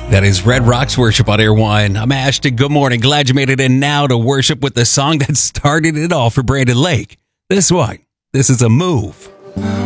That is Red Rocks Worship on Air One. I'm Ashton. Good morning. Glad you made it in now to worship with the song that started it all for Brandon Lake. This one. This is a move.